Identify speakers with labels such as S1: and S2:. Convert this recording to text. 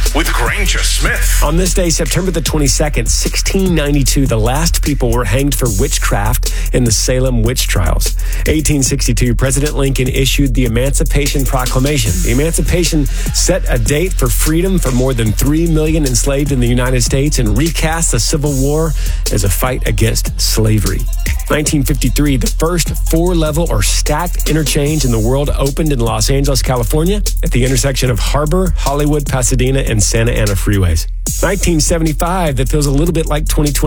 S1: with Granger Smith.
S2: On this day, September the 22nd, 1692, the last people were hanged for witchcraft in the Salem witch trials. 1862, President Lincoln issued the Emancipation Proclamation. The Emancipation set a date for freedom for more than 3 million enslaved in the United States and recast the Civil War as a fight against slavery. 1953, the first 4-level or stacked interchange in the world opened in Los Angeles, California, at the intersection of Harbor, Hollywood, Pasadena, and Santa Ana freeways. 1975, that feels a little bit like 2020.